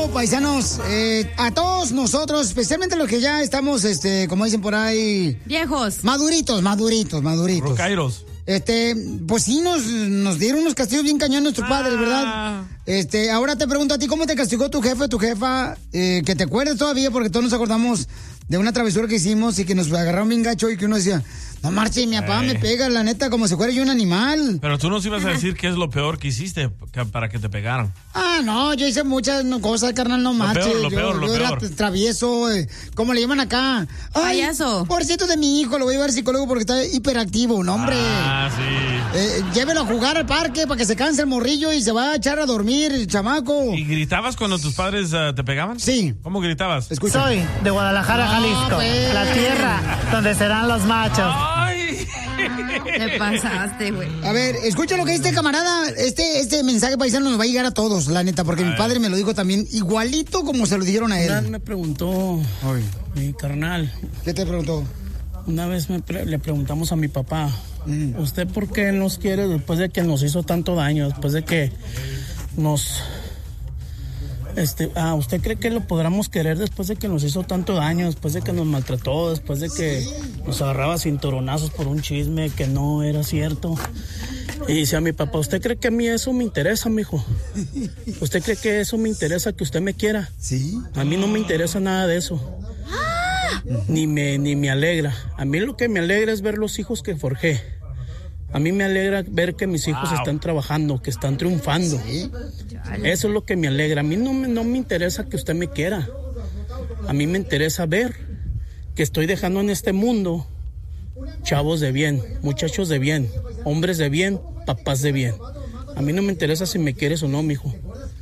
paisanos, a todos nosotros, especialmente los que ya estamos, como dicen por ahí... Viejos. Maduritos. Rocairos. Pues sí, nos dieron unos castigos bien cañón nuestros padres, ¿verdad? Ahora te pregunto a ti, ¿cómo te castigó tu jefe o tu jefa? Que te acuerdes todavía, porque todos nos acordamos de una travesura que hicimos y que nos agarraron bien gacho y que uno decía... No marche, mi papá me pega, la neta, como si fuera yo un animal. Pero tú nos ibas a decir qué es lo peor que hiciste para que te pegaran. Ah, no, yo hice muchas cosas, carnal, no marche. Lo peor. Yo era travieso, ¿cómo le llaman acá? Ay, payaso. Pobrecito de mi hijo, lo voy a llevar al psicólogo porque está hiperactivo, ¿no, hombre? Ah, sí. Llévelo a jugar al parque para que se canse el morrillo y se va a echar a dormir el chamaco. ¿Y gritabas cuando tus padres te pegaban? Sí. ¿Cómo gritabas? Escucha. Soy de Guadalajara, Jalisco, pues. la tierra donde serán los machos. ¡Ay! Te pasaste, güey. A ver, escucha lo que dice camarada. Este mensaje paisano nos va a llegar a todos, la neta, porque mi padre me lo dijo también igualito como se lo dijeron a él. Una vez me preguntó mi carnal. ¿Qué te preguntó? Una vez le preguntamos a mi papá, ¿usted por qué nos quiere después de que nos hizo tanto daño? Después de que nos... ¿usted cree que lo podamos querer después de que nos hizo tanto daño, después de que nos maltrató, después de que nos agarraba cinturonazos por un chisme que no era cierto? Y dice a mi papá, ¿usted cree que a mí eso me interesa, mijo? ¿Usted cree que eso me interesa, que usted me quiera? Sí. A mí no me interesa nada de eso. Ni me alegra. A mí lo que me alegra es ver los hijos que forjé. A mí me alegra ver que mis hijos están trabajando, que están triunfando. ¿Sí? Eso es lo que me alegra. A mí no me interesa que usted me quiera. A mí me interesa ver que estoy dejando en este mundo chavos de bien, muchachos de bien, hombres de bien, papás de bien. A mí no me interesa si me quieres o no, mijo.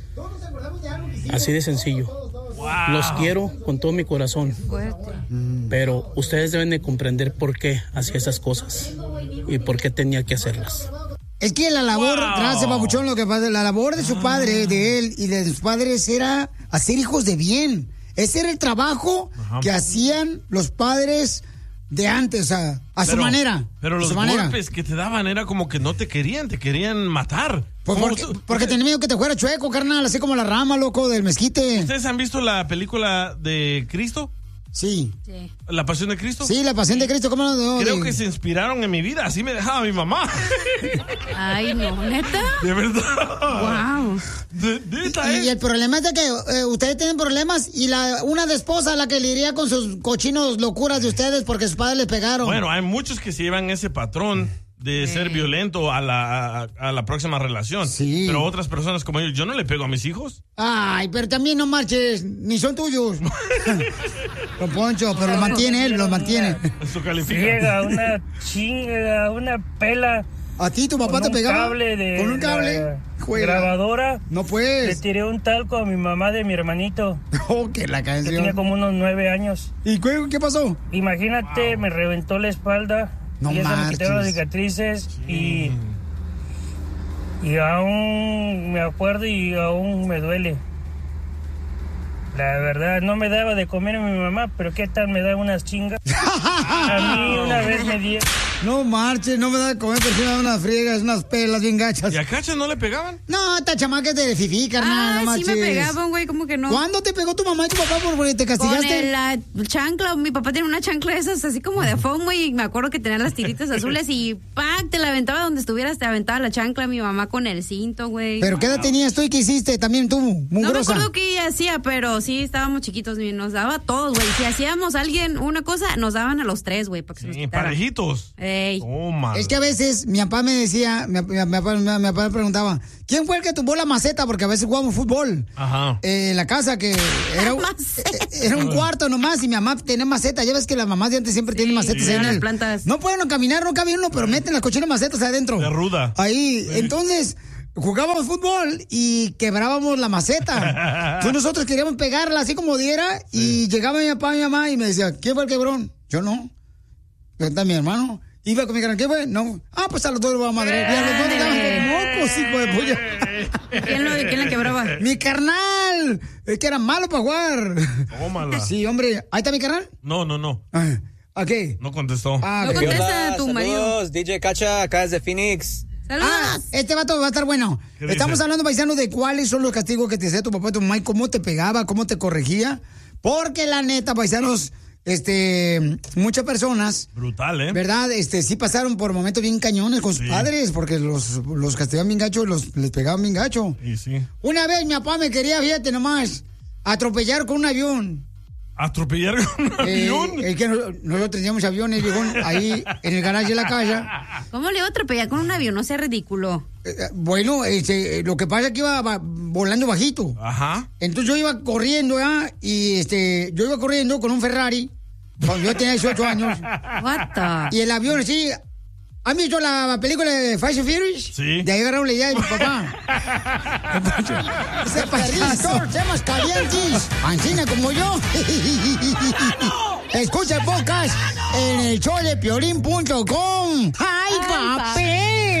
Así de sencillo. Wow. Los quiero con todo mi corazón. Pero ustedes deben de comprender por qué hacía esas cosas y por qué tenía que hacerlas. Es que la labor, gracias, papuchón, lo que pasa, la labor de su padre, de él y de sus padres era hacer hijos de bien. Ese era el trabajo que hacían los padres de antes, o sea, su manera. Pero los golpes que te daban era como que no te querían matar. Porque tenía miedo que te fuera chueco, carnal, así como la rama, loco, del mezquite. ¿Ustedes han visto la película de Cristo? Sí. ¿La Pasión de Cristo? Sí, la Pasión de Cristo, ¿cómo no? Creo que se inspiraron en mi vida, así me dejaba mi mamá. Ay, no, ¿neta? De verdad. Wow. Y el problema es de que ustedes tienen problemas y una de esposa la que lidia con sus cochinos locuras de ustedes porque sus padres les pegaron. Bueno, hay muchos que se llevan ese patrón de ser violento a la próxima relación. Sí. Pero otras personas como yo no le pego a mis hijos. Ay, pero también no marches, ni son tuyos. Don Poncho, pero lo mantiene él, lo mantiene. Eso califica. Llega una chinga, una pela. ¿A ti tu papá te pegaba? ¿Con un cable? Grabadora. No pues. Le tiré un talco a mi mamá de mi hermanito. Oh, que la canción. Que tenía como unos 9 años. ¿Y qué pasó? Imagínate, me reventó la espalda. No y eso marches. me quitaron las cicatrices y aún me acuerdo y aún me duele. La verdad, no me daba de comer a mi mamá, pero ¿qué tal me da unas chingas? A mí una vez me di... No marches, no me da de comer, pero sí me da unas friegas, unas pelas bien gachas. ¿Y a Cacha no le pegaban? No, esta chamaca es de fifí, carnal, no marches. Sí me pegaban, güey, ¿cómo que no? ¿Cuándo te pegó tu mamá y tu papá porque te castigaste? Con la chancla, mi papá tiene una chancla de esas así como de foam, güey, y me acuerdo que tenía las tiritas azules y ¡pac! Te la aventaba donde estuvieras, te aventaba la chancla, mi mamá con el cinto, güey. ¿Pero qué edad tenías tú y qué hiciste también tú, mugrosa? No me acuerdo qué ella hacía, pero sí estábamos chiquitos y nos daba a todos, güey. Si hacíamos a alguien una cosa, nos daban a los 3, güey, para que se nos quitara. Parejitos. Ey. Toma. Es que a veces mi papá me decía, mi papá me preguntaba, ¿quién fue el que tumbó la maceta? Porque a veces jugamos fútbol. Ajá. En la casa que era un cuarto nomás y mi mamá tenía maceta. Ya ves que las mamás de antes siempre tienen macetas ahí en las plantas. No pueden caminar, no cabe uno, pero meten las cochinas macetas adentro. De ruda. Ahí, entonces... Jugábamos fútbol y quebrábamos la maceta. Entonces nosotros queríamos pegarla así como diera y llegaba mi papá y mi mamá y me decía, ¿quién fue el quebrón? Yo no. Está mi hermano. Iba con mi canal, ¿qué fue? No. Ah, pues a los dos lo vamos a madre. Y a los dos le daban como mocos, hijo de polla. ¿Quién la quebraba? Mi carnal. Es que era malo para jugar. Tómala. Sí, hombre. ¿Ahí está mi carnal? No. ¿A qué? No contestó. No contesta tu marido. DJ Cacha, acá desde Phoenix. ¡Saludos! Este vato va a estar bueno. ¿Qué Estamos dice? hablando, paisano, de cuáles son los castigos que te hacía tu papá y tu mamá y cómo te pegaba, cómo te corregía. Porque la neta, paisanos, muchas personas, Brutal, ¿eh? ¿verdad? Sí pasaron por momentos bien cañones con sus Sí. padres, porque los castigaban bien gacho, les pegaban bien gacho. Y sí. Una vez mi papá me quería, fíjate nomás, atropellar con un avión. ¿Atropellar con un avión? Es que nosotros teníamos aviones, viejón, ahí en el garaje de la casa. ¿Cómo le iba a atropellar con un avión? No sea ridículo. Bueno, lo que pasa es que iba volando bajito. Ajá. Entonces yo iba corriendo, ¿verdad? Y yo iba corriendo con un Ferrari cuando yo tenía 18 años. What the? Y el avión, sí. ¿Han visto la película de Fast and Furious? Sí. De ahí agarraron la idea de mi papá. Ese payaso, temas calientes. Ancina como yo. Escucha el podcast en el showdepiolín.com. ¡Ay, papel!